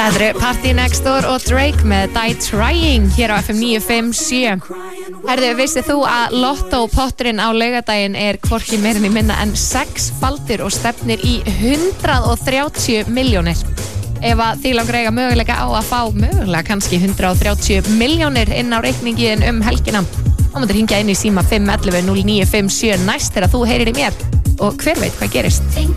Þetta eru Party Next Door og Drake með Die Trying hér á FM 957. Herðu, vissið þú að lottó-potturinn á laugardaginn er hvorki meira né minna en 6-faldur og stefnir í 130 milljónir. Ef að því langar eiga möguleika á að fá mögulega kannski 130 milljónir inn á reikningin helgina, þá myndir hringja inn í síma 511 0957 næst þegar þú heyrir í mér og hver veit hvað gerist.